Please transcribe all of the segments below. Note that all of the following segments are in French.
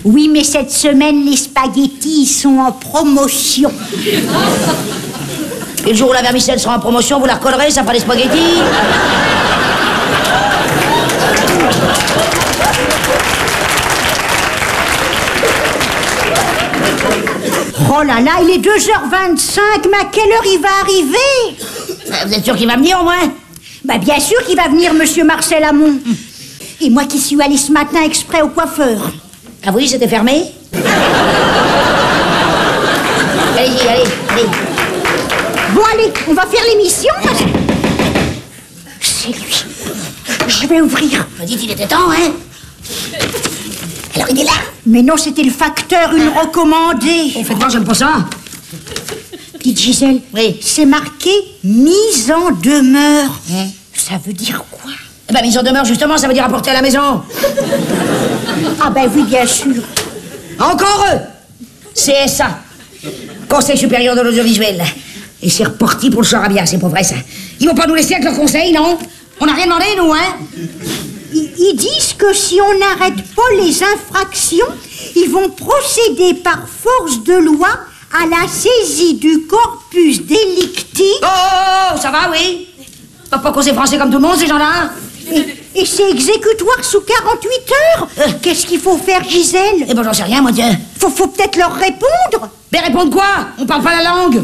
Oui, mais cette semaine, les spaghettis sont en promotion. Et le jour où la vermicelle sera en promotion, vous la recollerez, ça fera des spaghettis. Oh là là, il est 2h25, mais à quelle heure il va arriver? Vous êtes sûr qu'il va venir au moins? Bah bien sûr qu'il va venir, monsieur Marcel Amont. Et moi qui suis allée ce matin exprès au coiffeur. Ah oui, c'était fermé? Allez-y, allez. Bon allez, on va faire l'émission. C'est lui. Je vais ouvrir. Vous dites, il était temps, hein? Alors il est là. Mais non, c'était le facteur, une recommandée. Oh, faites voir, j'aime pas ça. Petite Gisèle, Oui. c'est marqué mise en demeure. Ça veut dire quoi? Eh ben, mise en demeure, justement, ça veut dire apporter à la maison. Ah ben oui, bien sûr. Encore eux. CSA. Conseil supérieur de l'audiovisuel. Et c'est reparti pour le charabia, c'est pas vrai ça. Ils vont pas nous laisser avec leurs conseils, non? On n'a rien demandé, nous, hein? Ils disent que si on n'arrête pas les infractions, ils vont procéder par force de loi à la saisie du corpus delicti. Oh, ça va, oui? Ils peuvent pas causer français comme tout le monde, ces gens-là? Et c'est exécutoire sous 48 heures. Qu'est-ce qu'il faut faire, Gisèle? Eh ben, j'en sais rien, moi, tiens. Faut peut-être leur répondre. Mais répondre quoi? On parle pas la langue.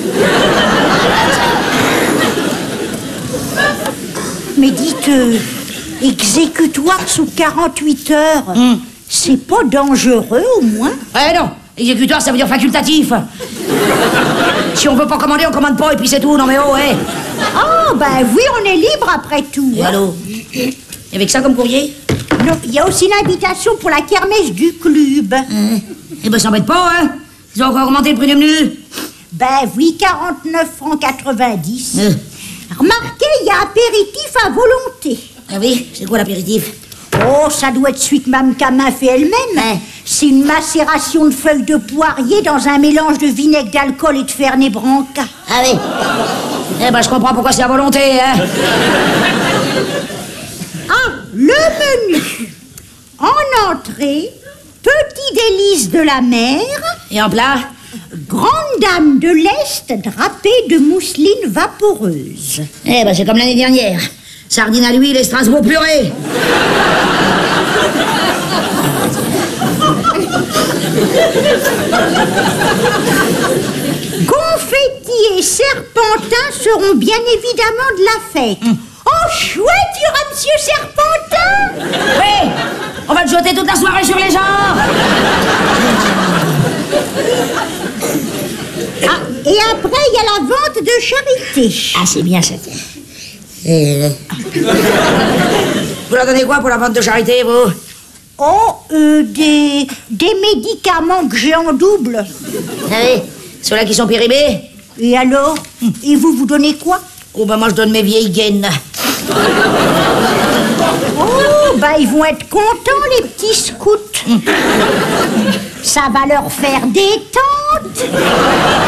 Mais dites, exécutoire sous 48 heures, c'est pas dangereux, au moins? Eh non, exécutoire, ça veut dire facultatif. Si on veut pas commander, on commande pas, et puis c'est tout. Non mais oh, hé. Ah, ben oui, on est libre après tout. Et allô? Et avec ça comme courrier? Non, il y a aussi l'invitation pour la kermesse du club. Eh ben, ça m'embête pas, hein? Ils ont encore augmenté le prix du menu. Ben oui, 49 francs 90. Remarquez, il y a apéritif à volonté. Ah oui? C'est quoi l'apéritif? Oh, ça doit être celui que Mme Camin fait elle-même. C'est une macération de feuilles de poirier dans un mélange de vinaigre d'alcool et de Fernet Branca. Ah oui? Eh ben, je comprends pourquoi c'est à volonté, hein? Ah, le menu. En entrée, petit délice de la mer. Et en plat? Grande dame de l'Est drapée de mousseline vaporeuse. Eh ben, c'est comme l'année dernière. Sardines à l'huile et Strasbourg purée. Confettis et serpentins seront bien évidemment de la fête. Oh, chouette, il y aura Monsieur Serpentin. Oui! On va te jeter toute la soirée sur les gens. Ah, et après, il y a la vente de charité. Ah, c'est bien ça. Vous leur donnez quoi pour la vente de charité, vous? Oh, des médicaments que j'ai en double. Ah oui? Ceux-là qui sont périmés? Et alors? Et vous donnez quoi? Oh, ben moi, je donne mes vieilles gaines. Oh, bah ils vont être contents, les petits scouts. Ça va leur faire détente.